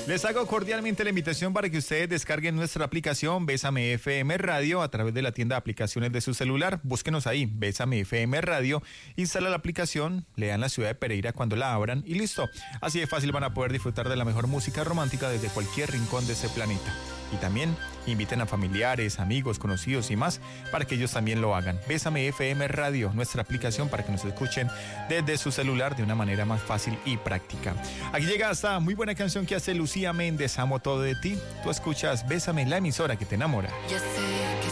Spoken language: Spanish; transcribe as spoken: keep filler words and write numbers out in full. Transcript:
Les hago cordialmente la invitación para que ustedes descarguen nuestra aplicación Bésame F M Radio a través de la tienda de aplicaciones de su celular. Búsquenos ahí, Bésame F M Radio, instala la aplicación, lean la ciudad de Pereira cuando la abran y listo. Así de fácil van a poder disfrutar de la mejor música romántica desde cualquier rincón de ese planeta. Y también inviten a familiares, amigos, conocidos y más para que ellos también lo hagan. Bésame F M Radio, nuestra aplicación para que nos escuchen desde su celular de una manera más fácil y práctica. Aquí llega esta muy buena canción que hace Lucía Méndez, Amo todo de ti. Tú escuchas Bésame, la emisora que te enamora. Ya sé